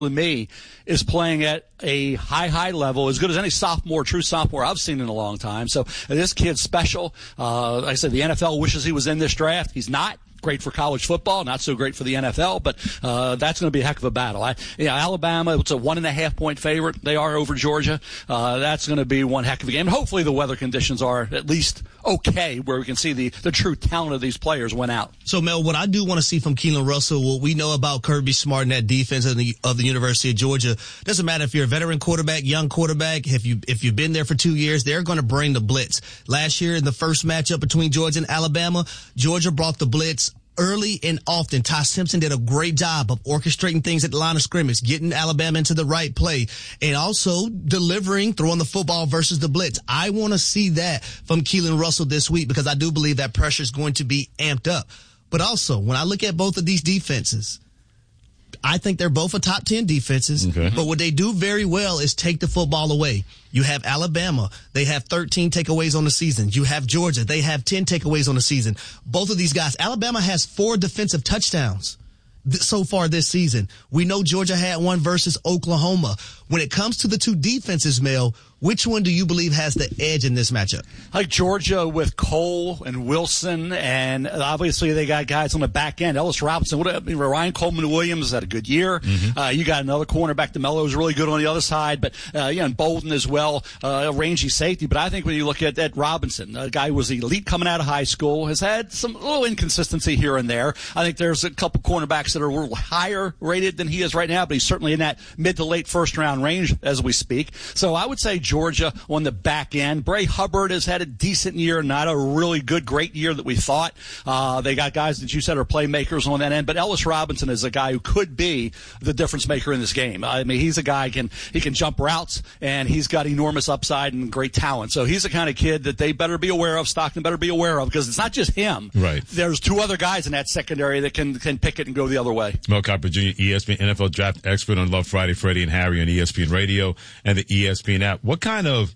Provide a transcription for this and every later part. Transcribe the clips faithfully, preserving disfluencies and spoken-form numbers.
me is playing at a high, high level, as good as any sophomore, true sophomore I've seen in a long time. So this kid's special. Uh, like I said, the N F L wishes he was in this draft. He's not. Great for college football, not so great for the N F L, but uh, that's going to be a heck of a battle. I, you know, Alabama, it's a one and a half point favorite. They are over Georgia. Uh, that's going to be one heck of a game. And hopefully the weather conditions are at least okay, where we can see the, the true talent of these players went out. So, Mel, what I do want to see from Keelan Russell, what we know about Kirby Smart and that defense of the, of the University of Georgia, doesn't matter if you're a veteran quarterback, young quarterback, if, you, if you've been there for two years, they're going to bring the blitz. Last year in the first matchup between Georgia and Alabama, Georgia brought the blitz early and often. Ty Simpson did a great job of orchestrating things at the line of scrimmage, getting Alabama into the right play, and also delivering, throwing the football versus the blitz. I want to see that from Keelan Russell this week because I do believe that pressure is going to be amped up. But also, when I look at both of these defenses, I think they're both a top ten defenses, okay. But what they do very well is take the football away. You have Alabama. They have thirteen takeaways on the season. You have Georgia. They have ten takeaways on the season. Both of these guys, Alabama has four defensive touchdowns th- so far this season. We know Georgia had one versus Oklahoma. When it comes to the two defenses, Mel, which one do you believe has the edge in this matchup? Like Georgia with Cole and Wilson, and obviously they got guys on the back end. Ellis Robinson, what, I mean, Ryan Coleman-Williams had a good year. Mm-hmm. Uh, you got another cornerback, DeMello, was really good on the other side, but uh, yeah, and Bolden as well, uh, a rangy safety. But I think when you look at that Robinson, a guy who was elite coming out of high school, has had some little inconsistency here and there. I think there's a couple cornerbacks that are a little higher rated than he is right now, but he's certainly in that mid to late first round range as we speak. So I would say Georgia on the back end. Bray Hubbard has had a decent year, not a really good, great year that we thought. Uh, they got guys that you said are playmakers on that end, but Ellis Robinson is a guy who could be the difference maker in this game. I mean, he's a guy who can, he can jump routes, and he's got enormous upside and great talent. So he's the kind of kid that they better be aware of, Stockton better be aware of, because it's not just him. Right. There's two other guys in that secondary that can, can pick it and go the other way. Mel Kiper Junior, E S P N N F L draft expert on Love Friday, Freddie and Harry on E S P N Radio and the E S P N app. What kind of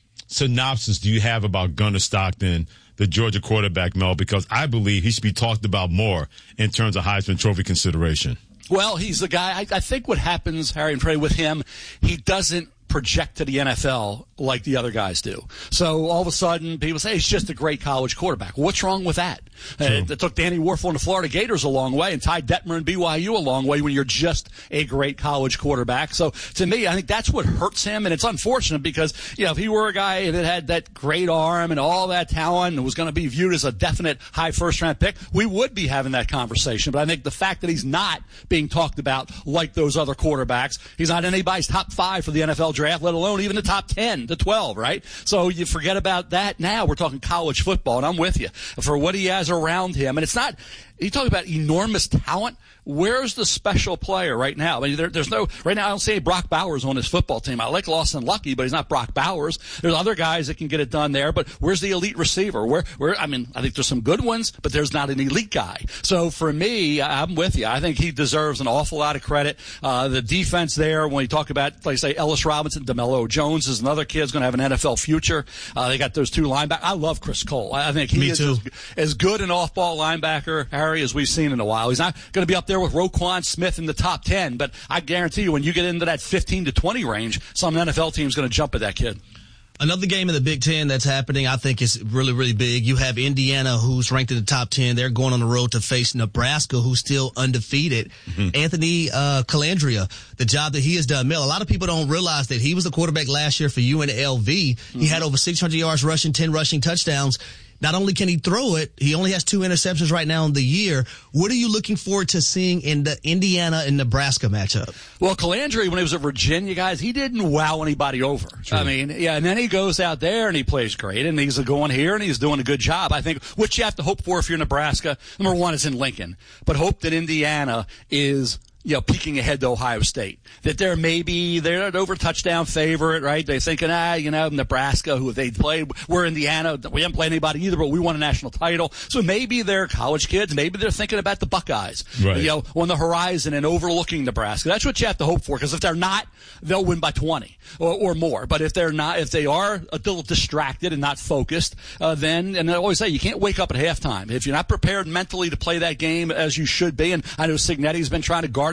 synopsis do you have about Gunnar Stockton, the Georgia quarterback, Mel? Because I believe he should be talked about more in terms of Heisman Trophy consideration. Well, he's the guy. I, I think what happens, Harry and Freddie, with him, he doesn't project to the N F L like the other guys do. So all of a sudden, people say he's just a great college quarterback. What's wrong with that? Uh, it took Danny Werfel and the Florida Gators a long way, and Ty Detmer and B Y U a long way when you're just a great college quarterback. So to me, I think that's what hurts him, and it's unfortunate because, you know, if he were a guy that had that great arm and all that talent and was going to be viewed as a definite high first-round pick, we would be having that conversation. But I think the fact that he's not being talked about like those other quarterbacks, he's not in anybody's top five for the N F L draft, let alone even the top ten to twelve, right? So you forget about that now. We're talking college football, and I'm with you. For what he has around him, and it's not, you talk about enormous talent. Where's the special player right now? I mean, there, there's no, right now I don't see Brock Bowers on his football team. I like Lawson Lucky, but he's not Brock Bowers. There's other guys that can get it done there, but where's the elite receiver? Where, where, I mean, I think there's some good ones, but there's not an elite guy. So for me, I'm with you. I think he deserves an awful lot of credit. Uh, the defense there, when you talk about, like say, Ellis Robinson, DeMello Jones is another kid who's going to have an N F L future. Uh, they got those two linebackers. I love Chris Cole. I think he Me is too. as, as good an off-ball linebacker, Harry, as we've seen in a while. He's not going to be up there with Roquan Smith in the top ten, but I guarantee you when you get into that fifteen to twenty range, some N F L team's going to jump at that kid. Another game in the Big Ten that's happening, I think, is really, really big. You have Indiana, who's ranked in the top ten. They're going on the road to face Nebraska, who's still undefeated. Mm-hmm. Anthony uh, Calandria, the job that he has done. Mel, a lot of people don't realize that he was the quarterback last year for U N L V. Mm-hmm. He had over six hundred yards rushing, ten rushing touchdowns. Not only can he throw it, he only has two interceptions right now in the year. What are you looking forward to seeing in the Indiana and Nebraska matchup? Well, Calandria, when he was at Virginia, guys, he didn't wow anybody over. True. I mean, yeah, and then he goes out there and he plays great, and he's going here and he's doing a good job. I think what you have to hope for if you're Nebraska, number one, is in Lincoln, but hope that Indiana is, you know, peeking ahead to Ohio State. That they're maybe, they're an over touchdown favorite, right? They're thinking, ah, you know, Nebraska, who they played, we're Indiana, we haven't played anybody either, but we won a national title. So maybe they're college kids, maybe they're thinking about the Buckeyes, right, you know, on the horizon and overlooking Nebraska. That's what you have to hope for, because if they're not, they'll win by twenty or, or more. But if they're not, if they are a little distracted and not focused, uh, then, and I always say, you can't wake up at halftime. If you're not prepared mentally to play that game as you should be, and I know Cignetti's been trying to guard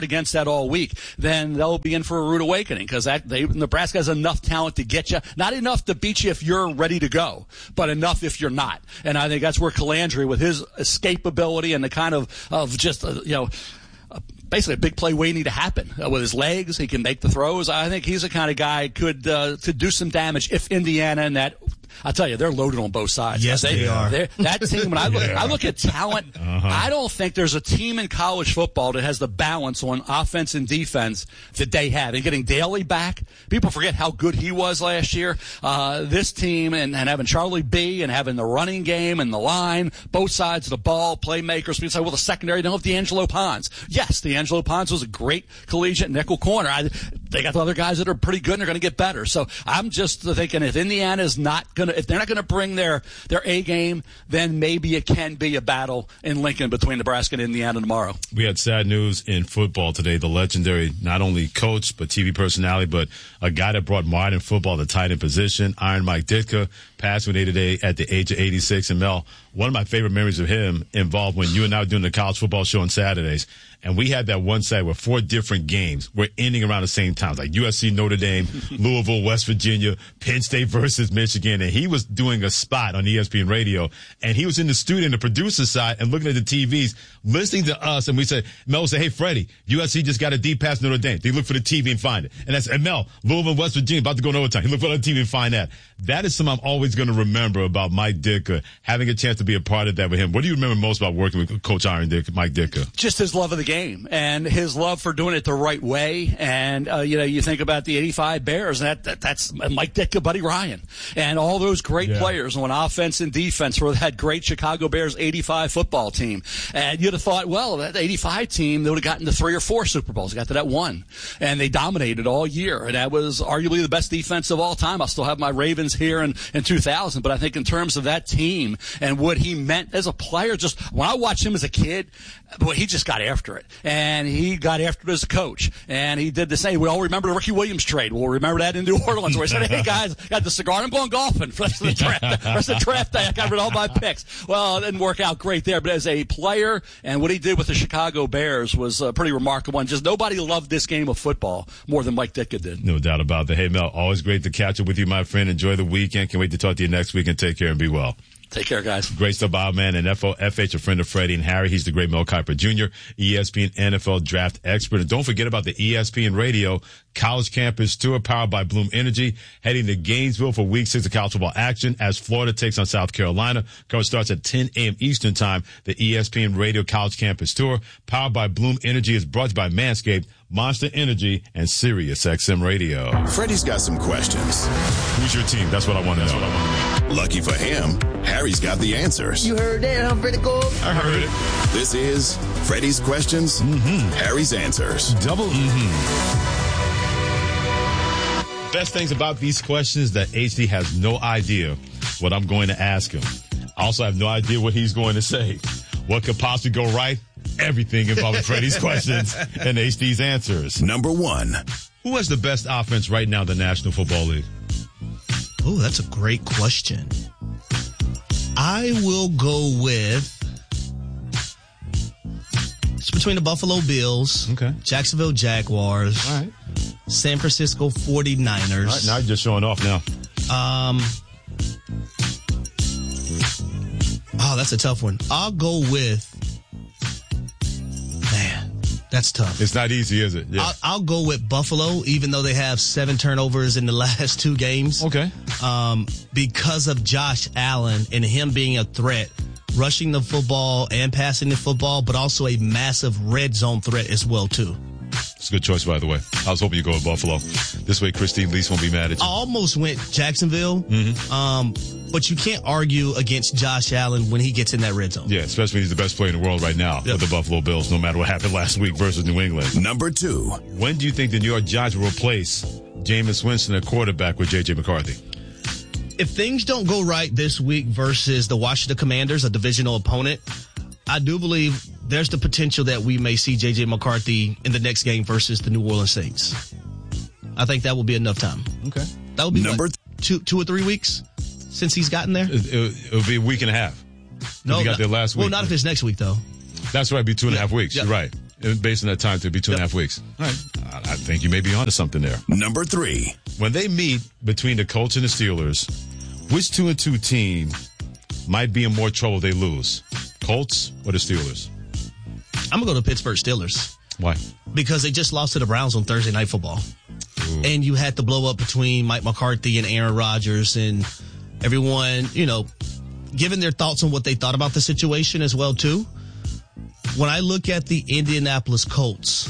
against that all week, then they'll be in for a rude awakening because that they, Nebraska has enough talent to get you. Not enough to beat you if you're ready to go, but enough if you're not. And I think that's where Calandri, with his escapability and the kind of, of just, uh, you know, uh, basically a big play waiting to happen. Uh, with his legs, he can make the throws. I think he's the kind of guy could uh, could do some damage if Indiana and that. I'll tell you, they're loaded on both sides. Yes, they, they are. That team, when I look, I look at talent, uh-huh. I don't think there's a team in college football that has the balance on offense and defense that they have. And getting Daly back, people forget how good he was last year. Uh, this team and, and having Charlie B and having the running game and the line, both sides of the ball, playmakers. People say, well, the secondary don't have D'Angelo Pons. Yes, D'Angelo Pons was a great collegiate nickel corner. I, they got the other guys that are pretty good and they're going to get better. So I'm just thinking if Indiana is not going to, if they're not going to bring their, their A game, then maybe it can be a battle in Lincoln between Nebraska and Indiana tomorrow. We had sad news in football today. The legendary, not only coach, but T V personality, but a guy that brought modern football to tight end position, Iron Mike Ditka, passed away today at the age of eighty-six. And Mel, one of my favorite memories of him involved when you and I were doing the college football show on Saturdays. And we had that one side where four different games were ending around the same time, like U S C, Notre Dame, Louisville, West Virginia, Penn State versus Michigan. And he was doing a spot on E S P N radio. And he was in the studio, in the producer side, and looking at the T Vs, listening to us. And we said, Mel would say, hey, Freddie, U S C just got a deep pass Notre Dame. They look for the T V and find it. And that's, and Mel, Louisville, West Virginia, about to go in overtime. He looked for the T V and find that. That is something I'm always going to remember about Mike Ditka, having a chance to be a part of that with him. What do you remember most about working with Coach Iron Dick, Mike Ditka? Just his love of the game and his love for doing it the right way. And, uh, you know, you think about the eighty-five Bears, and that, that that's Mike Ditka, Buddy Ryan, and all those great yeah. players on offense and defense for that great Chicago Bears eighty-five football team. And you'd have thought, well, that eighty-five team, they would have gotten to three or four Super Bowls. They got to that one. And they dominated all year. And that was arguably the best defense of all time. I still have my Ravens here in, in two thousand. But I think in terms of that team and what he meant as a player, just when I watched him as a kid, boy, he just got after it. And he got after it as a coach. And he did the same. We all remember the Ricky Williams trade. We'll remember that in New Orleans where he said, hey, guys, got the cigar. I'm going golfing for the rest of the draft. The rest of the draft day, I got rid of all my picks. Well, it didn't work out great there. But as a player and what he did with the Chicago Bears was uh, pretty remarkable. And just nobody loved this game of football more than Mike Ditka did. No doubt about that. Hey, Mel, always great to catch up with you, my friend. Enjoy the weekend. Can't wait to talk to you next week, and take care and be well. Take care, guys. Great stuff, Bob, man. And F O F H, a friend of Freddie and Harry. He's the great Mel Kiper Junior, E S P N N F L draft expert. And don't forget about the E S P N Radio College Campus Tour powered by Bloom Energy, heading to Gainesville for week six of college football action as Florida takes on South Carolina. Coverage starts at ten a.m. Eastern time. The E S P N Radio College Campus Tour powered by Bloom Energy is brought to you by Manscaped, Monster Energy, and Sirius X M Radio. Freddie's got some questions. Who's your team? That's what I want to know. Lucky for him, Harry's got the answers. You heard that, huh, Freddie Gold? I heard it. This is Freddie's questions, mm-hmm. Harry's answers. Double mm-hmm. Best things about these questions that H D has no idea what I'm going to ask him. I also have no idea what he's going to say. What could possibly go right? Everything involving Freddie's questions and H D's answers. Number one. Who has the best offense right now in the National Football League? Oh, that's a great question. I will go with, it's between the Buffalo Bills, okay, Jacksonville Jaguars, all right, San Francisco forty-niners. All right, now you're just showing off now. Um, oh, that's a tough one. I'll go with, man, that's tough. It's not easy, is it? Yeah. I'll, I'll go with Buffalo, even though they have seven turnovers in the last two games. Okay. Um, because of Josh Allen and him being a threat, rushing the football and passing the football, but also a massive red zone threat as well, too. It's a good choice, by the way. I was hoping you'd go with Buffalo. This way, Christine Lease won't be mad at you. I almost went Jacksonville, mm-hmm. um, but you can't argue against Josh Allen when he gets in that red zone. Yeah, especially when he's the best player in the world right now yep. with the Buffalo Bills, no matter what happened last week versus New England. Number two. When do you think the New York Giants will replace Jameis Winston at quarterback with J J McCarthy? If things don't go right this week versus the Washington Commanders, a divisional opponent, I do believe there's the potential that we may see J J McCarthy in the next game versus the New Orleans Saints. I think that will be enough time. Okay. That will be Number what, two, two or three weeks since he's gotten there? It, it, it'll be a week and a half. No, he got not, there last week. Well, not if it's next week, though. That's right. It'll be two and yeah, a half weeks. Yeah. You're right. based on that time to be two yep. and a half weeks. All right. I, I think you may be onto something there. Number three. When they meet between the Colts and the Steelers, which two and two team might be in more trouble if they lose? Colts or the Steelers? I'm going to go to Pittsburgh Steelers. Why? Because they just lost to the Browns on Thursday Night Football. Ooh. And you had the blow up between Mike McCarthy and Aaron Rodgers, and everyone, you know, giving their thoughts on what they thought about the situation as well, too. When I look at the Indianapolis Colts,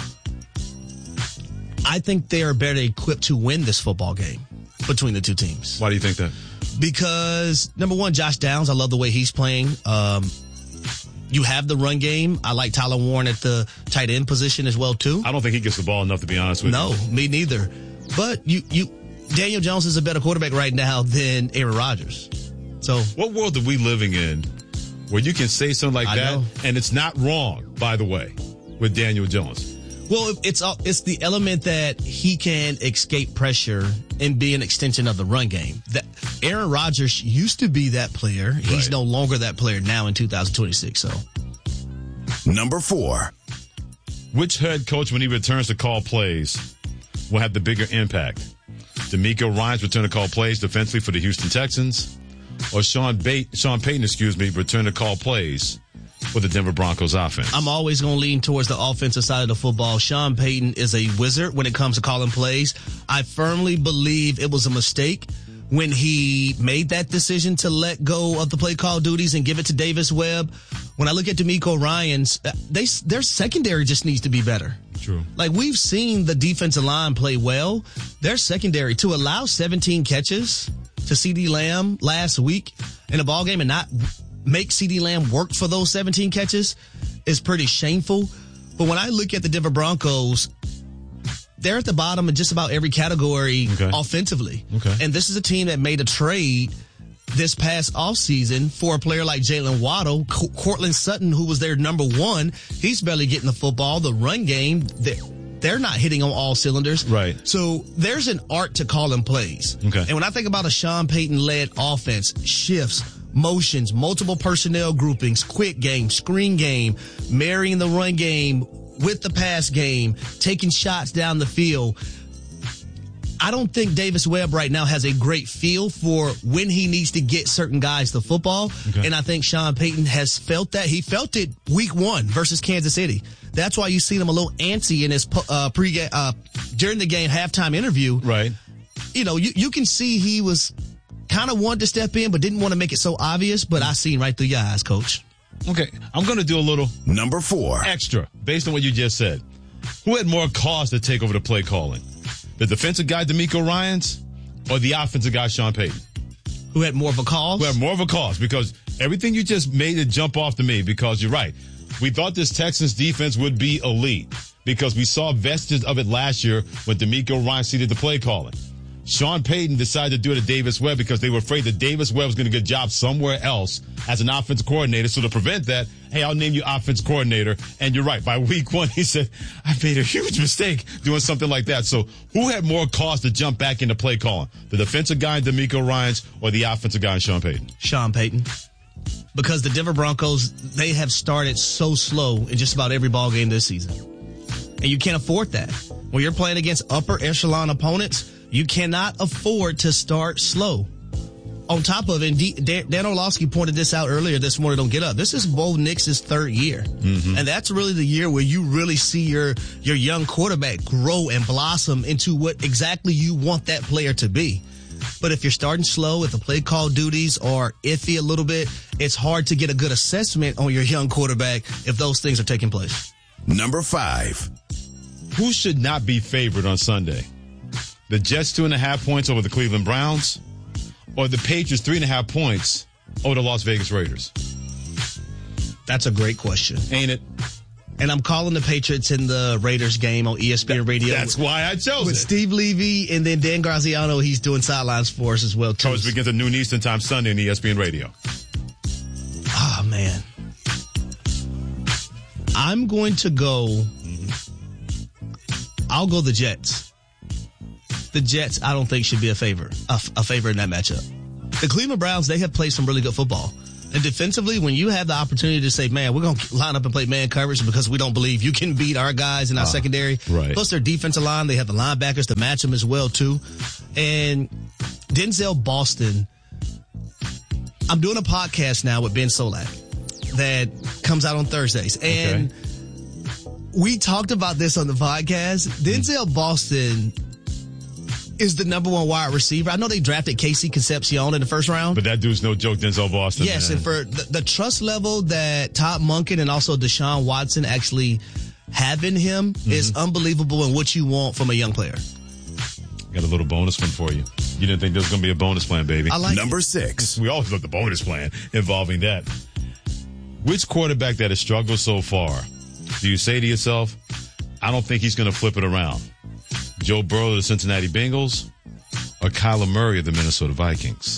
I think they are better equipped to win this football game between the two teams. Why do you think that? Because, number one, Josh Downs, I love the way he's playing. Um, you have the run game. I like Tyler Warren at the tight end position as well, too. I don't think he gets the ball enough, to be honest with no, you. No, me neither. But you, you, Daniel Jones is a better quarterback right now than Aaron Rodgers. So, what world are we living in where you can say something like I that, know. and it's not wrong, by the way, with Daniel Jones? Well, it's it's the element that he can escape pressure and be an extension of the run game. That Aaron Rodgers used to be that player. He's right. no longer that player now in two thousand twenty-six. So, number four. Which head coach, when he returns to call plays, will have the bigger impact? D'Amico Ryans return to call plays defensively for the Houston Texans, or Sean, Bate, Sean Payton, excuse me, return to call plays for the Denver Broncos offense? I'm always going to lean towards the offensive side of the football. Sean Payton is a wizard when it comes to calling plays. I firmly believe it was a mistake when he made that decision to let go of the play call duties and give it to Davis Webb. When I look at D'Amico Ryans, they, their secondary just needs to be better. True. Like, we've seen the defensive line play well. Their secondary, to allow seventeen catches to CeeDee Lamb last week in a ball game and not make CeeDee Lamb work for those seventeen catches is pretty shameful. But when I look at the Denver Broncos, they're at the bottom of just about every category okay. offensively. Okay. And this is a team that made a trade this past offseason for a player like Jalen Waddle. C- Cortland Sutton, who was their number one, he's barely getting the football. The run game, they're, they're not hitting on all cylinders. Right. So there's an art to calling plays. Okay. And when I think about a Sean Payton-led offense, shifts, motions, multiple personnel groupings, quick game, screen game, marrying the run game with the pass game, taking shots down the field, I don't think Davis Webb right now has a great feel for when he needs to get certain guys the football. Okay. And I think Sean Payton has felt that. He felt it week one versus Kansas City. That's why you see him a little antsy in his uh, pre uh, during the game halftime interview. Right. You know, you, you can see he was kind of wanted to step in, but didn't want to make it so obvious. But I seen right through your eyes, Coach. Okay, I'm going to do a little number four extra based on what you just said. Who had more cause to take over the play calling? The defensive guy, D'Amico Ryans, or the offensive guy, Sean Payton? Who had more of a cause? Who had more of a cause? Because everything you just made it jump off to me, because you're right. We thought this Texans defense would be elite because we saw vestiges of it last year when D'Amico Ryans seated the play calling. Sean Payton decided to do it at Davis Webb because they were afraid that Davis Webb was going to get a job somewhere else as an offensive coordinator. So to prevent that, hey, I'll name you offensive coordinator. And you're right. By week one, he said, I made a huge mistake doing something like that. So who had more cause to jump back into play calling? The defensive guy, D'Amico Ryans, or the offensive guy, Sean Payton? Sean Payton. Because the Denver Broncos, they have started so slow in just about every ball game this season. And you can't afford that. When you're playing against upper echelon opponents, you cannot afford to start slow. On top of it, and D- Dan-, Dan Orlovsky pointed this out earlier this morning on Get Up. This is Bo Nix's third year. Mm-hmm. And that's really the year where you really see your, your young quarterback grow and blossom into what exactly you want that player to be. But if you're starting slow, if the play call duties are iffy a little bit, it's hard to get a good assessment on your young quarterback if those things are taking place. Number five. Who should not be favored on Sunday? The Jets two and a half points over the Cleveland Browns, or the Patriots three and a half points over the Las Vegas Raiders? That's a great question. Ain't it? And I'm calling the Patriots in the Raiders game on E S P N Radio. That's why I chose with it. Steve Levy and then Dan Graziano, he's doing sidelines for us as well, too. Coach begins at noon Eastern Time Sunday on E S P N Radio. Oh, man. I'm going to go, mm-hmm. I'll go the Jets. The Jets, I don't think, should be a favor, a, a favor in that matchup. The Cleveland Browns, they have played some really good football. And defensively, when you have the opportunity to say, man, we're going to line up and play man coverage because we don't believe you can beat our guys in our uh, secondary. Right. Plus their defensive line, they have the linebackers to match them as well, too. And Denzel Boston, I'm doing a podcast now with Ben Solak that comes out on Thursdays. And okay. we talked about this on the podcast. Denzel Boston is the number one wide receiver. I know they drafted Casey Concepcion in the first round. But that dude's no joke, Denzel Boston. Yes, man. and for the, the trust level that Todd Monken and also Deshaun Watson actually have in him mm-hmm. is unbelievable and what you want from a young player. Got a little bonus one for you. You didn't think there was going to be a bonus plan, baby. I like Number it. six. We always love the bonus plan involving that. Which quarterback that has struggled so far, do you say to yourself, I don't think he's going to flip it around? Joe Burrow of the Cincinnati Bengals or Kyler Murray of the Minnesota Vikings?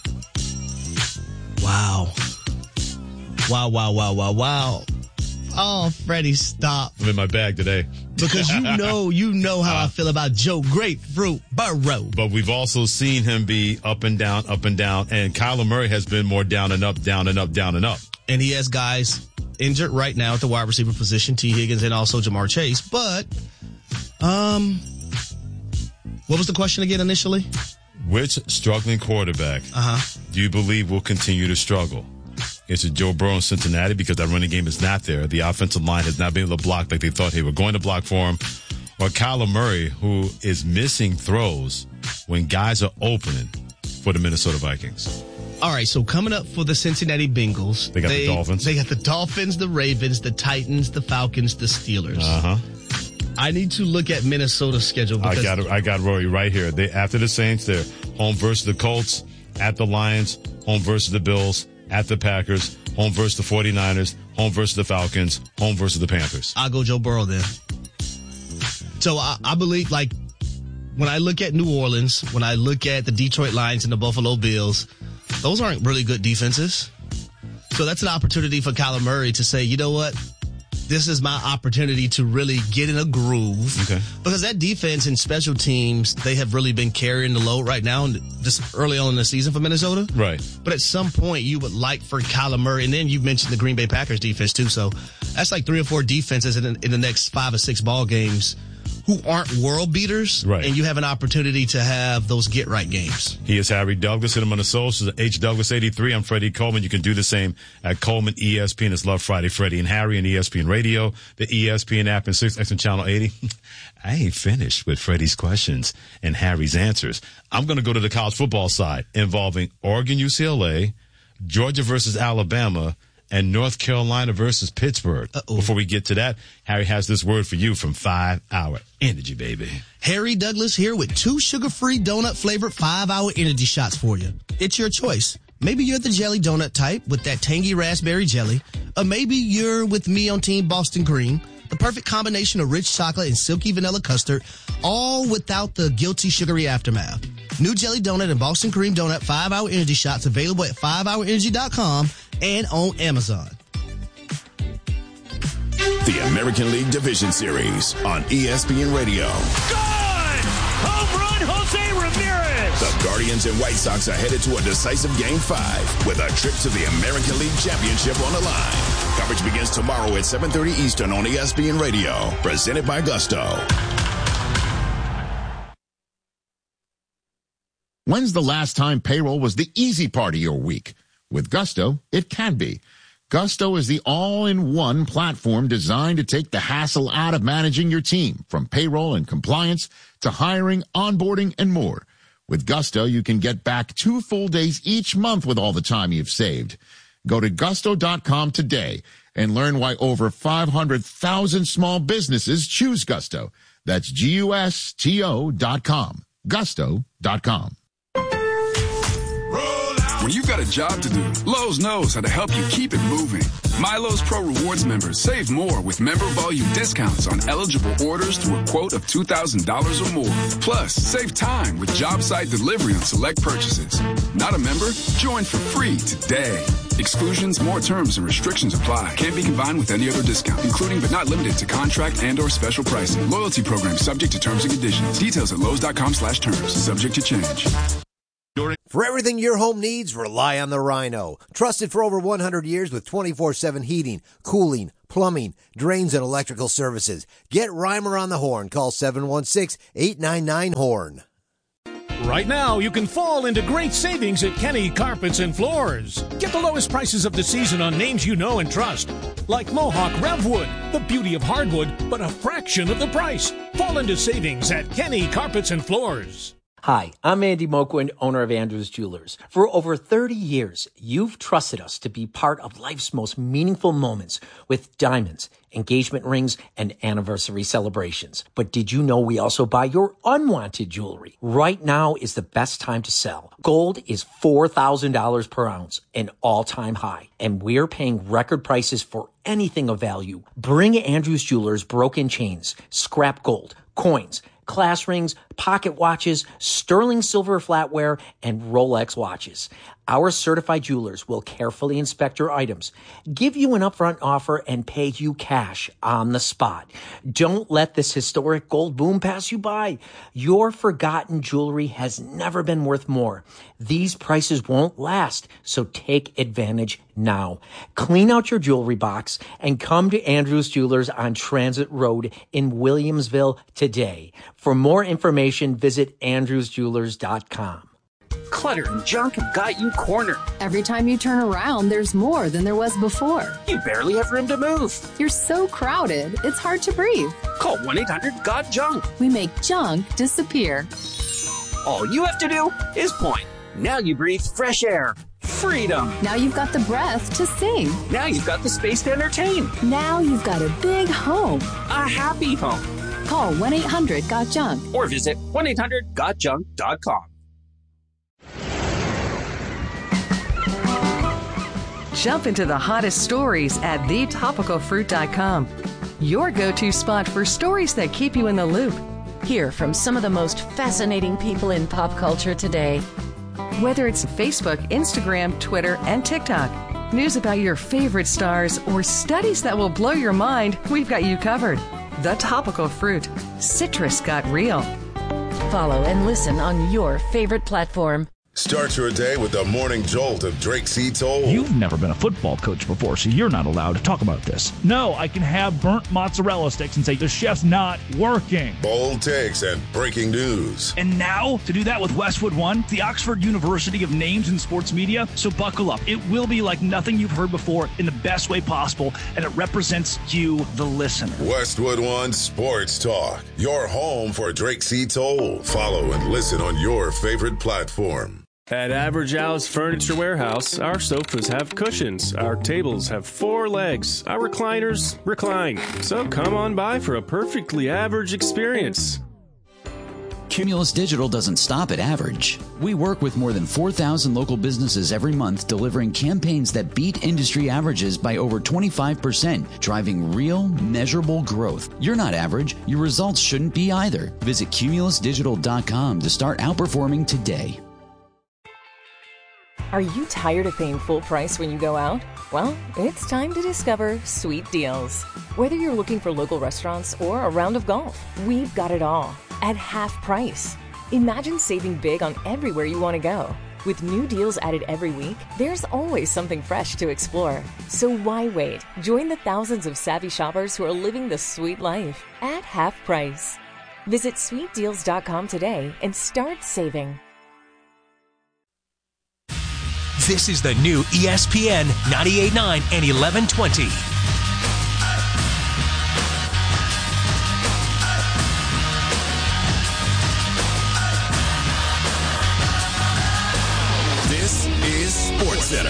Wow. Wow, wow, wow, wow, wow. Oh, Freddie, stop. I'm in my bag today. Because you know, you know how uh, I feel about Joe Grapefruit Burrow. But we've also seen him be up and down, up and down. And Kyler Murray has been more down and up, down and up, down and up. And he has guys injured right now at the wide receiver position, T. Higgins and also Jamar Chase. But, um... what was the question again initially? Which struggling quarterback uh-huh. do you believe will continue to struggle? Is it Joe Burrow in Cincinnati because that running game is not there? The offensive line has not been able to block like they thought they were going to block for him. Or Kyler Murray, who is missing throws when guys are opening for the Minnesota Vikings? All right, so coming up for the Cincinnati Bengals. They got they, the Dolphins. They got the Dolphins, the Ravens, the Titans, the Falcons, the Steelers. Uh-huh. I need to look at Minnesota's schedule. I got I got Rory right here. They after the Saints, they're home versus the Colts, at the Lions, home versus the Bills, at the Packers, home versus the 49ers, home versus the Falcons, home versus the Panthers. I'll go Joe Burrow then. So I, I believe, like, when I look at New Orleans, when I look at the Detroit Lions and the Buffalo Bills, those aren't really good defenses. So that's an opportunity for Kyler Murray to say, you know what? This is my opportunity to really get in a groove. Okay. Because that defense and special teams, they have really been carrying the load right now, just early on in the season for Minnesota. Right. But at some point, you would like for Kyler Murray, and then you mentioned the Green Bay Packers defense too. So that's like three or four defenses in, in the next five or six ball games who aren't world beaters. Right. And you have an opportunity to have those get right games. He is Harry Douglas. Hit him on the socials at H Douglas eighty-three. I'm Freddie Coleman. You can do the same at Coleman E S P N. It's Love Friday, Freddie and Harry and E S P N Radio, the E S P N app and six X and Channel eighty. I ain't finished with Freddie's questions and Harry's answers. I'm going to go to the college football side involving Oregon U C L A, Georgia versus Alabama, and North Carolina versus Pittsburgh. Uh-oh. Before we get to that, Harry has this word for you from five hour Energy, baby. Harry Douglas here with two sugar-free donut-flavored five hour Energy shots for you. It's your choice. Maybe you're the jelly donut type with that tangy raspberry jelly, or maybe you're with me on Team Boston Cream, the perfect combination of rich chocolate and silky vanilla custard, all without the guilty sugary aftermath. New Jelly Donut and Boston Cream Donut five hour Energy shots available at five hour energy dot com and on Amazon. The American League Division Series on E S P N Radio. Good! Home run, Jose Ramirez! The Guardians and White Sox are headed to a decisive Game five with a trip to the American League Championship on the line. Coverage begins tomorrow at seven thirty Eastern on E S P N Radio. Presented by Gusto. When's the last time payroll was the easy part of your week? With Gusto, it can be. Gusto is the all-in-one platform designed to take the hassle out of managing your team, from payroll and compliance to hiring, onboarding, and more. With Gusto, you can get back two full days each month with all the time you've saved. Go to gusto dot com today and learn why over five hundred thousand small businesses choose Gusto. That's G U S T O dot com. gusto dot com. When you've got a job to do, Lowe's knows how to help you keep it moving. My Lowe's Pro Rewards members save more with member volume discounts on eligible orders through a quote of two thousand dollars or more. Plus, save time with job site delivery on select purchases. Not a member? Join for free today. Exclusions, more terms, and restrictions apply. Can't be combined with any other discount, including but not limited to contract and or special pricing. Loyalty program subject to terms and conditions. Details at Lowe's dot com slash terms. Subject to change. For everything your home needs, rely on the Rhino. Trusted for over one hundred years with twenty-four seven heating, cooling, plumbing, drains, and electrical services. Get Reimer on the horn. Call seven one six, eight nine nine, HORN. Right now, you can fall into great savings at Kenny Carpets and Floors. Get the lowest prices of the season on names you know and trust. Like Mohawk Revwood, the beauty of hardwood, but a fraction of the price. Fall into savings at Kenny Carpets and Floors. Hi, I'm Andy Moquin, owner of Andrews Jewelers. For over thirty years, you've trusted us to be part of life's most meaningful moments with diamonds, engagement rings, and anniversary celebrations. But did you know we also buy your unwanted jewelry? Right now is the best time to sell. Gold is four thousand dollars per ounce, an all-time high, and we're paying record prices for anything of value. Bring Andrews Jewelers broken chains, scrap gold, coins, class rings, pocket watches, sterling silver flatware, and Rolex watches. Our certified jewelers will carefully inspect your items, give you an upfront offer, and pay you cash on the spot. Don't let this historic gold boom pass you by. Your forgotten jewelry has never been worth more. These prices won't last, so take advantage now. Clean out your jewelry box and come to Andrews Jewelers on Transit Road in Williamsville today. For more information, visit andrews jewelers dot com. Clutter and junk have got you cornered. Every time you turn around, there's more than there was before. You barely have room to move. You're so crowded, it's hard to breathe. Call one eight hundred got junk. We make junk disappear. All you have to do is point. Now you breathe fresh air. Freedom. Now you've got the breath to sing. Now you've got the space to entertain. Now you've got a big home. A happy home. Call one eight hundred got junk. Or visit one eight hundred got junk dot com. Jump into the hottest stories at the topical fruit dot com. Your go-to spot for stories that keep you in the loop. Hear from some of the most fascinating people in pop culture today. Whether it's Facebook, Instagram, Twitter, and TikTok, news about your favorite stars, or studies that will blow your mind, we've got you covered. The Topical Fruit. Citrus got real. Follow and listen on your favorite platform. Start your day with the morning jolt of Drake C. Toll. You've never been a football coach before, so you're not allowed to talk about this. No, I can have burnt mozzarella sticks and say the chef's not working. Bold takes and breaking news. And now, to do that with Westwood One, the Oxford University of Names in Sports Media. So buckle up. It will be like nothing you've heard before in the best way possible, and it represents you, the listener. Westwood One Sports Talk. Your home for Drake C. Toll. Follow and listen on your favorite platform. At Average Al's Furniture Warehouse, our sofas have cushions, our tables have four legs, our recliners recline. So come on by for a perfectly average experience. Cumulus Digital doesn't stop at average. We work with more than four thousand local businesses every month, delivering campaigns that beat industry averages by over twenty-five percent, driving real, measurable growth. You're not average. Your results shouldn't be either. Visit cumulus digital dot com to start outperforming today. Are you tired of paying full price when you go out? Well, it's time to discover Sweet Deals. Whether you're looking for local restaurants or a round of golf, we've got it all at half price. Imagine saving big on everywhere you want to go. With new deals added every week, there's always something fresh to explore. So why wait? Join the thousands of savvy shoppers who are living the sweet life at half price. Visit sweet deals dot com today and start saving. This is the new E S P N ninety-eight point nine and eleven twenty. This is SportsCenter.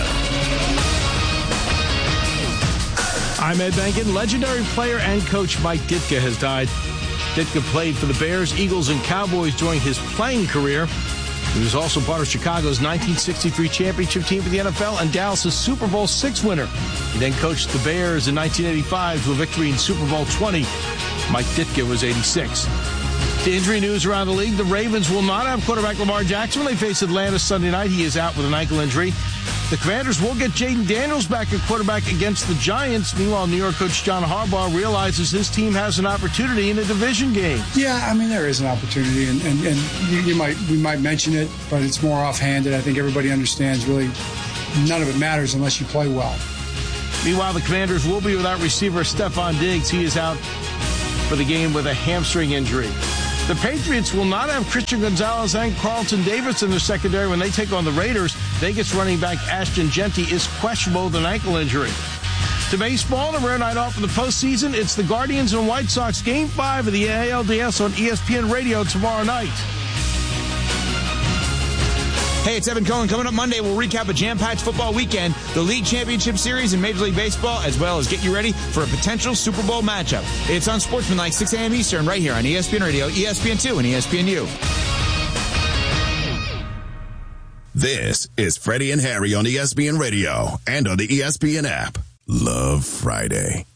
I'm Ed Bankin. Legendary player and coach Mike Ditka has died. Ditka played for the Bears, Eagles, and Cowboys during his playing career. He was also part of Chicago's nineteen sixty-three championship team for the N F L and Dallas' Super Bowl six winner. He then coached the Bears in nineteen eighty-five to a victory in Super Bowl twenty. Mike Ditka was eighty-six. To injury news around the league, the Ravens will not have quarterback Lamar Jackson when they face Atlanta Sunday night. He is out with an ankle injury. The Commanders will get Jaden Daniels back at quarterback against the Giants. Meanwhile, New York coach John Harbaugh realizes his team has an opportunity in a division game. Yeah, I mean, there is an opportunity, and, and, and you, you might we might mention it, but it's more offhanded. I think everybody understands really none of it matters unless you play well. Meanwhile, the Commanders will be without receiver Stephon Diggs. He is out for the game with a hamstring injury. The Patriots will not have Christian Gonzalez and Carlton Davis in their secondary when they take on the Raiders. Vegas running back Ashton Genty is questionable with an ankle injury. To baseball, a rare night off for the postseason. It's the Guardians and White Sox Game five of the A L D S on E S P N Radio tomorrow night. Hey, it's Evan Cohen. Coming up Monday, we'll recap a jam-packed football weekend, the League Championship Series in Major League Baseball, as well as get you ready for a potential Super Bowl matchup. It's on Sportsmanlike, six a.m. Eastern, right here on E S P N Radio, E S P N two, and E S P N U. This is Freddie and Harry on E S P N Radio and on the E S P N app. Love Friday.